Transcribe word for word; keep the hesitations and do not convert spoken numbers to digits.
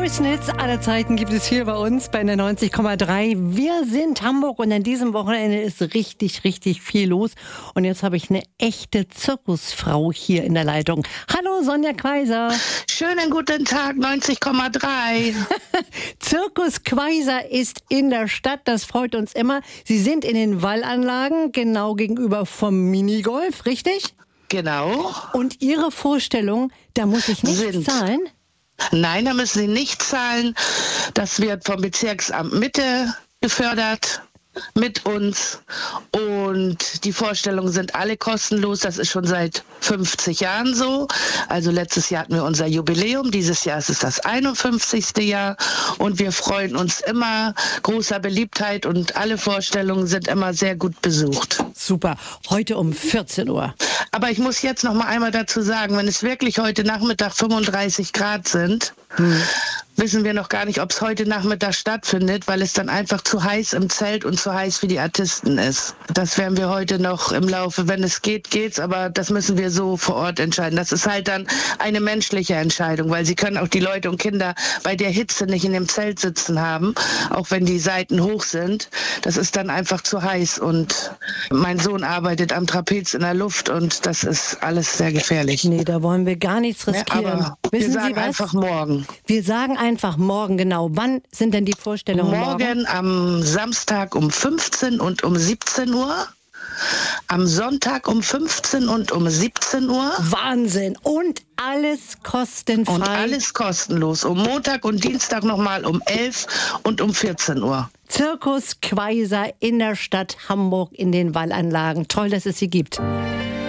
größten Hits aller Zeiten gibt es hier bei uns bei der neunzig Komma drei. Wir sind Hamburg und an diesem Wochenende ist richtig, richtig viel los. Und jetzt habe ich eine echte Zirkusfrau hier in der Leitung. Hallo Sonja Quaiser. Schönen guten Tag, neunzig Komma drei. Zirkus Quaiser ist in der Stadt, das freut uns immer. Sie sind in den Wallanlagen, genau gegenüber vom Minigolf, richtig? Genau. Und Ihre Vorstellung, da muss ich nichts Sind. zahlen? Nein, da müssen Sie nicht zahlen. Das wird vom Bezirksamt Mitte gefördert mit uns. Und die Vorstellungen sind alle kostenlos. Das ist schon seit fünfzig Jahren so. Also letztes Jahr hatten wir unser Jubiläum. Dieses Jahr ist es das einundfünfzigste Jahr. Und wir freuen uns immer großer Beliebtheit und alle Vorstellungen sind immer sehr gut besucht. Super. Heute um vierzehn Uhr. Aber ich muss jetzt noch mal einmal dazu sagen, wenn es wirklich heute Nachmittag fünfunddreißig Grad sind, hm. wissen wir noch gar nicht, ob es heute Nachmittag stattfindet, weil es dann einfach zu heiß im Zelt und zu heiß für die Artisten ist. Das werden wir heute noch im Laufe, wenn es geht, geht's, aber das müssen wir so vor Ort entscheiden. Das ist halt dann eine menschliche Entscheidung, weil sie können auch die Leute und Kinder bei der Hitze nicht in dem Zelt sitzen haben, auch wenn die Seiten hoch sind. Das ist dann einfach zu heiß und mein Sohn arbeitet am Trapez in der Luft und das ist alles sehr gefährlich. Nee, da wollen wir gar nichts riskieren. Ja, aber Wissen wir sagen Sie was? einfach morgen. Wir sagen einfach morgen genau. Wann sind denn die Vorstellungen morgen? Morgen am Samstag um fünfzehn und um siebzehn Uhr. Am Sonntag um fünfzehn und um siebzehn Uhr. Wahnsinn. Und alles kostenfrei. Und alles kostenlos. Um Montag und Dienstag nochmal um elf und um vierzehn Uhr. Zirkus Quaiser in der Stadt Hamburg in den Wallanlagen. Toll, dass es sie gibt.